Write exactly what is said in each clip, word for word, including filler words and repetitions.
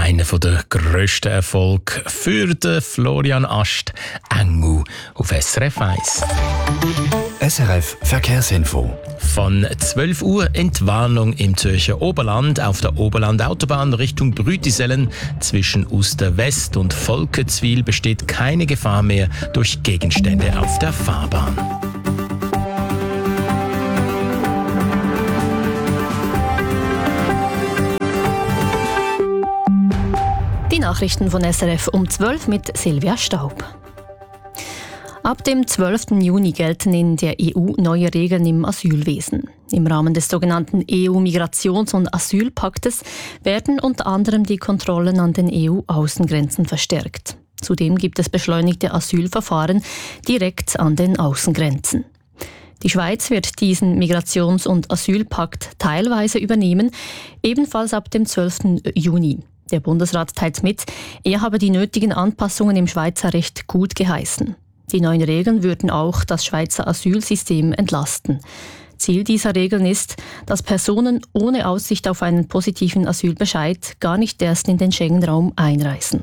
Einer der grössten Erfolge für den Florian Ast, Engu auf S R F eins. S R F Verkehrsinfo. Von zwölf Uhr Entwarnung im Zürcher Oberland auf der Oberland-Autobahn Richtung Brütisellen. Zwischen Uster West und Volketswil besteht keine Gefahr mehr durch Gegenstände auf der Fahrbahn. Die Nachrichten von S R F um zwölf mit Silvia Staub. Ab dem zwölften Juni gelten in der E U neue Regeln im Asylwesen. Im Rahmen des sogenannten E U-Migrations- und Asylpaktes werden unter anderem die Kontrollen an den E U-Außengrenzen verstärkt. Zudem gibt es beschleunigte Asylverfahren direkt an den Außengrenzen. Die Schweiz wird diesen Migrations- und Asylpakt teilweise übernehmen, ebenfalls ab dem zwölften Juni. Der Bundesrat teilt mit, er habe die nötigen Anpassungen im Schweizer Recht gut geheißen. Die neuen Regeln würden auch das Schweizer Asylsystem entlasten. Ziel dieser Regeln ist, dass Personen ohne Aussicht auf einen positiven Asylbescheid gar nicht erst in den Schengen-Raum einreisen.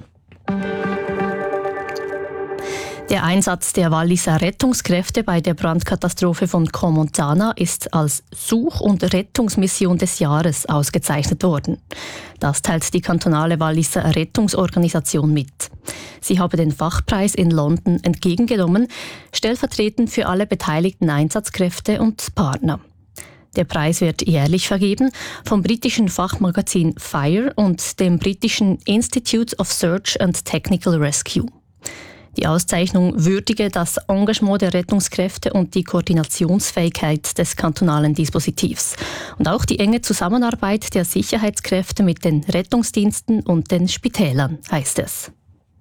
Der Einsatz der Walliser Rettungskräfte bei der Brandkatastrophe von Comontana ist als Such- und Rettungsmission des Jahres ausgezeichnet worden. Das teilt die kantonale Walliser Rettungsorganisation mit. Sie habe den Fachpreis in London entgegengenommen, stellvertretend für alle beteiligten Einsatzkräfte und Partner. Der Preis wird jährlich vergeben vom britischen Fachmagazin Fire und dem britischen Institute of Search and Technical Rescue. Die Auszeichnung würdige das Engagement der Rettungskräfte und die Koordinationsfähigkeit des kantonalen Dispositivs und auch die enge Zusammenarbeit der Sicherheitskräfte mit den Rettungsdiensten und den Spitälern, heißt es.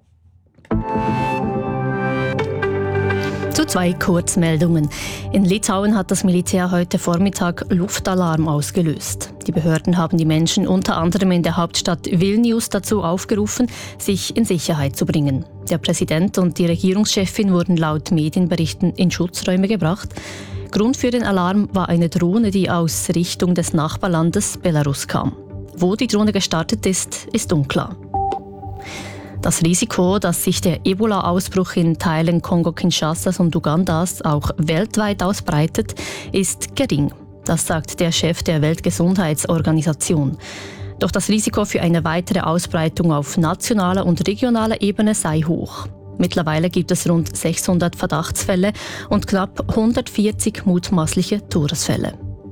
Zu zwei Kurzmeldungen. In Litauen hat das Militär heute Vormittag Luftalarm ausgelöst. Die Behörden haben die Menschen unter anderem in der Hauptstadt Vilnius dazu aufgerufen, sich in Sicherheit zu bringen. Der Präsident und die Regierungschefin wurden laut Medienberichten in Schutzräume gebracht. Grund für den Alarm war eine Drohne, die aus Richtung des Nachbarlandes Belarus kam. Wo die Drohne gestartet ist, ist unklar. Das Risiko, dass sich der Ebola-Ausbruch in Teilen Kongo-Kinshasas und Ugandas auch weltweit ausbreitet, ist gering. Das sagt der Chef der Weltgesundheitsorganisation. Doch das Risiko für eine weitere Ausbreitung auf nationaler und regionaler Ebene sei hoch. Mittlerweile gibt es rund sechshundert Verdachtsfälle und knapp hundertvierzig mutmaßliche Todesfälle.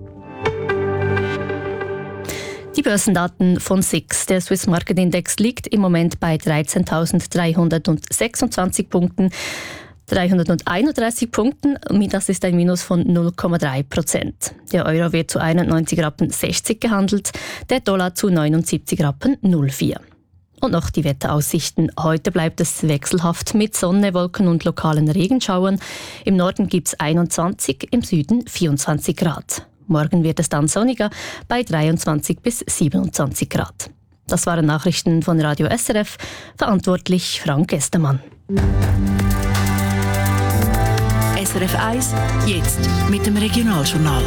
Die Börsendaten von S I X. Der Swiss Market Index liegt im Moment bei dreizehntausenddreihundertsechsundzwanzig Punkten, dreihunderteinunddreißig Punkten. Das ist ein Minus von null Komma drei Prozent. Der Euro wird zu einundneunzig Rappen sechzig gehandelt, der Dollar zu neunundsiebzig Rappen null Komma vier. Und noch die Wetteraussichten. Heute bleibt es wechselhaft mit Sonne, Wolken und lokalen Regenschauern. Im Norden gibt es einundzwanzig, im Süden vierundzwanzig Grad. Morgen wird es dann sonniger bei dreiundzwanzig bis siebenundzwanzig Grad. Das waren Nachrichten von Radio S R F, verantwortlich Frank Estermann. S R F eins, jetzt mit dem Regionaljournal.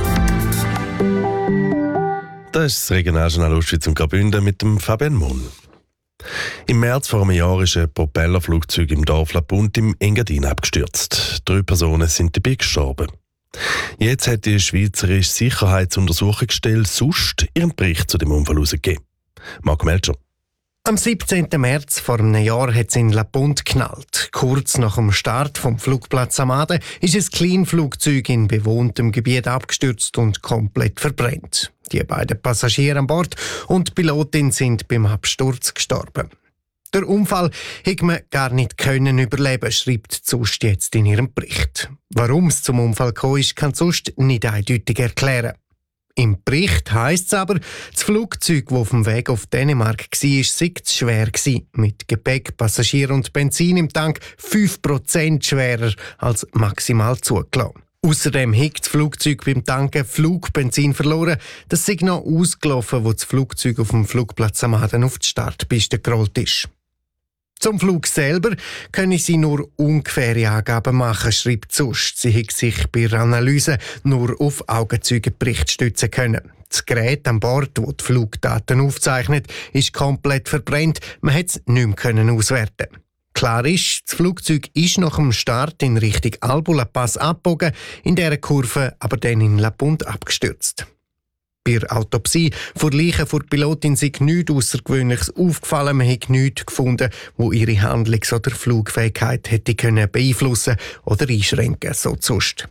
Das ist das Regionaljournal Ostschweiz und Graubünden mit dem Fabian Munn. Im März vor einem Jahr ist ein Propellerflugzeug im Dorf Lapunt im Engadin abgestürzt. Drei Personen sind dabei gestorben. Jetzt hat die Schweizerische Sicherheitsuntersuchungsstelle SUST ihren Bericht zu dem Unfall herausgegeben. Marco Melcher. Am siebzehnten März vor einem Jahr hat es in Lapunt geknallt. Kurz nach dem Start vom Flugplatz Amade ist ein Kleinflugzeug in bewohntem Gebiet abgestürzt und komplett verbrennt. Die beiden Passagiere an Bord und die Pilotin sind beim Absturz gestorben. Der Unfall hätte man gar nicht können überleben, schreibt die SUST jetzt in ihrem Bericht. Warum es zum Unfall gekommen ist, kann die SUST nicht eindeutig erklären. Im Bericht heisst es aber, das Flugzeug, das auf dem Weg auf Dänemark war, sei zu schwer gewesen. Mit Gepäck, Passagier und Benzin im Tank fünf Prozent schwerer als maximal zugelassen. Außerdem hat das Flugzeug beim Tanken Flugbenzin verloren. Das sei noch ausgelaufen, wo das Flugzeug auf dem Flugplatz Amaden auf die Startpiste gerollt ist. Zum Flug selber können sie nur ungefähre Angaben machen, schreibt Zust. Sie hätte sich bei der Analyse nur auf Augenzeugenbericht stützen können. Das Gerät an Bord, das die Flugdaten aufzeichnet, ist komplett verbrannt. Man konnte es nicht mehr auswerten. Klar ist, das Flugzeug ist nach dem Start in Richtung Albula Pass abgebogen, in dieser Kurve aber dann in La Punt abgestürzt. Bei der Autopsie vor Leichen vor der Pilotin sei nichts Außergewöhnliches aufgefallen. Man hat nichts gefunden, wo ihre Handlungs- oder Flugfähigkeit hätte können beeinflussen oder einschränken, so Zust.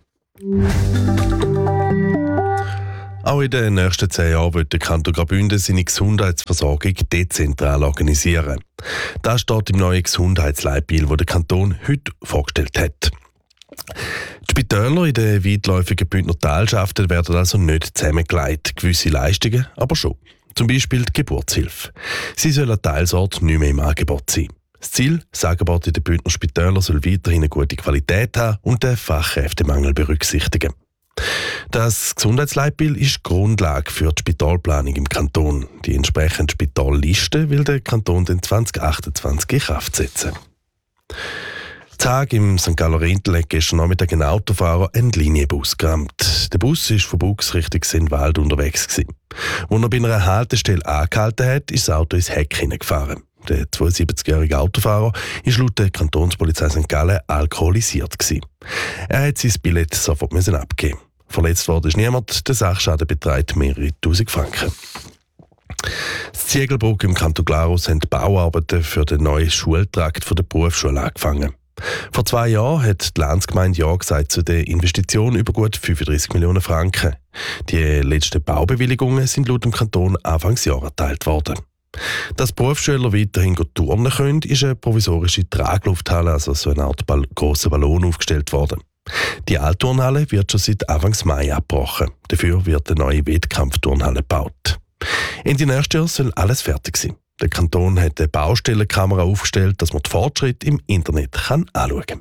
Auch in den nächsten zehn Jahren wird der Kanton Graubünden seine Gesundheitsversorgung dezentral organisieren. Das steht im neuen Gesundheitsleitbild, das der Kanton heute vorgestellt hat. Die Spitäler in den weitläufigen Bündner Talschaften werden also nicht zusammengelegt, gewisse Leistungen aber schon. Zum Beispiel die Geburtshilfe. Sie soll an Teilsorten nicht mehr im Angebot sein. Das Ziel, das Angebot in den Bündner Spitälern soll weiterhin eine gute Qualität haben und den Fachkräftemangel berücksichtigen. Das Gesundheitsleitbild ist Grundlage für die Spitalplanung im Kanton. Die entsprechende Spitalliste will der Kanton den zwanzig achtundzwanzig in Kraft setzen. Tag im Sankt Galler Rinteln gestern Nachmittag ein Autofahrer einen Linienbus gerammt. Der Bus war von Bux Richtung Sennwald unterwegs gewesen. Als er bei einer Haltestelle angehalten hat, ist das Auto ins Heck hineingefahren. Der zweiundsiebzigjährige Autofahrer war laut der Kantonspolizei Sankt Gallen alkoholisiert gewesen. Er hat sein Billett sofort abgeben. Verletzt worden ist niemand, der Sachschaden beträgt mehrere tausend Franken. Das Ziegelbrück im Kanton Glarus haben die Bauarbeiten für den neuen Schultrakt der Berufsschule angefangen. Vor zwei Jahren hat die Landsgemeinde Ja gesagt zu der Investition über gut fünfunddreissig Millionen Franken. Die letzten Baubewilligungen sind laut dem Kanton Anfangsjahr erteilt worden. Dass Berufsschüler weiterhin turnen können, ist eine provisorische Traglufthalle, also so eine Art Ball- grosser Ballon, aufgestellt worden. Die Altturnhalle wird schon seit Anfang Mai abgebrochen. Dafür wird eine neue Wettkampfturnhalle gebaut. Ende nächstes Jahr soll alles fertig sein. Der Kanton hat eine Baustellenkamera aufgestellt, dass man die Fortschritte im Internet kann anschauen kann.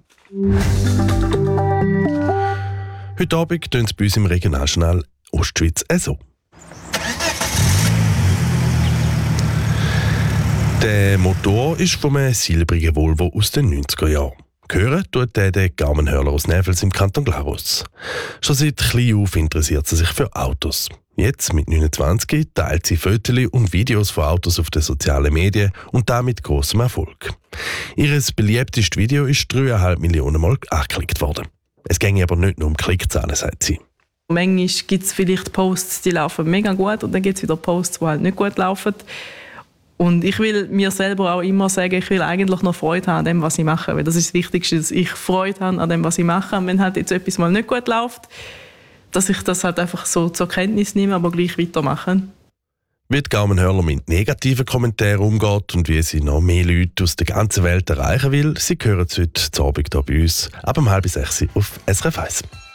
Heute Abend tun es bei uns im Regionaljournal Ostschweiz so. Der Motor ist von einem silbrigen Volvo aus den neunziger Jahren. Hören tut der den Gaumenhörler aus Näfels im Kanton Glarus. Schon seit klein auf interessiert sie sich für Autos. Jetzt, mit neunundzwanzig, teilt sie Fotos und Videos von Autos auf den sozialen Medien und damit grossem Erfolg. Ihr beliebtestes Video ist dreieinhalb Millionen Mal angeklickt worden. Es ginge aber nicht nur um Klickzahlen, sagt sie. Manchmal gibt es vielleicht Posts, die laufen mega gut und dann gibt es wieder Posts, die halt nicht gut laufen. Und ich will mir selber auch immer sagen, ich will eigentlich noch Freude haben an dem, was ich mache. Weil das ist das Wichtigste, dass ich Freude habe an dem, was ich mache. Und wenn halt jetzt etwas mal nicht gut läuft, dass ich das halt einfach so zur Kenntnis nehme, aber gleich weitermache. Wie die Gaumenhörler mit negativen Kommentaren umgeht und wie sie noch mehr Leute aus der ganzen Welt erreichen will, sie hören heute Abend hier bei uns ab um halb sechs auf S R F eins.